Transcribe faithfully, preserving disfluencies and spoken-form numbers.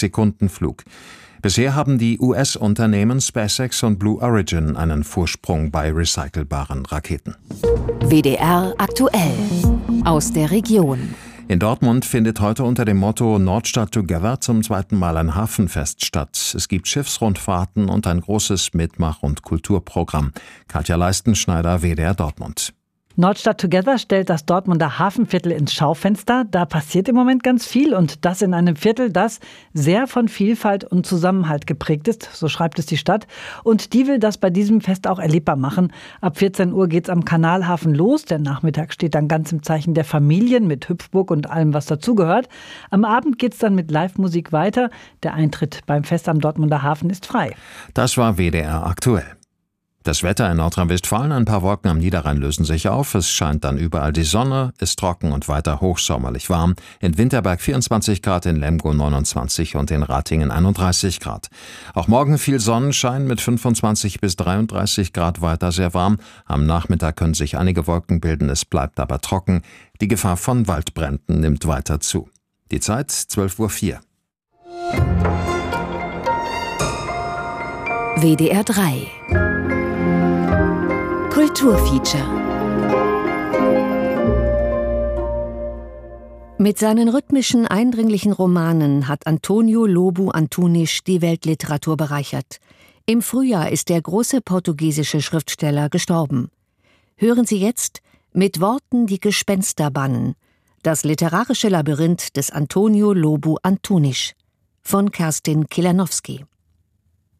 Sekundenflug. Bisher haben die U S-Unternehmen SpaceX und Blue Origin einen Vorsprung bei recycelbaren Raketen. W D R aktuell aus der Region. In Dortmund findet heute unter dem Motto Nordstadt Together zum zweiten Mal ein Hafenfest statt. Es gibt Schiffsrundfahrten und ein großes Mitmach- und Kulturprogramm. Katja Leistenschneider, W D R Dortmund. Nordstadt Together stellt das Dortmunder Hafenviertel ins Schaufenster. Da passiert im Moment ganz viel und das in einem Viertel, das sehr von Vielfalt und Zusammenhalt geprägt ist, so schreibt es die Stadt. Und die will das bei diesem Fest auch erlebbar machen. Ab vierzehn Uhr geht's am Kanalhafen los. Der Nachmittag steht dann ganz im Zeichen der Familien mit Hüpfburg und allem, was dazugehört. Am Abend geht's dann mit Live-Musik weiter. Der Eintritt beim Fest am Dortmunder Hafen ist frei. Das war W D R aktuell. Das Wetter in Nordrhein-Westfalen, ein paar Wolken am Niederrhein lösen sich auf. Es scheint dann überall die Sonne, ist trocken und weiter hochsommerlich warm. In Winterberg vierundzwanzig Grad, in Lemgo neunundzwanzig und in Ratingen einunddreißig Grad. Auch morgen viel Sonnenschein mit fünfundzwanzig bis dreiunddreißig Grad, weiter sehr warm. Am Nachmittag können sich einige Wolken bilden, es bleibt aber trocken. Die Gefahr von Waldbränden nimmt weiter zu. Die Zeit zwölf Uhr vier. W D R drei Kulturfeature. Mit seinen rhythmischen, eindringlichen Romanen hat António Lobo Antunes die Weltliteratur bereichert. Im Frühjahr ist der große portugiesische Schriftsteller gestorben. Hören Sie jetzt Mit Worten die Gespenster bannen, das literarische Labyrinth des António Lobo Antunes von Kerstin Kilanowski.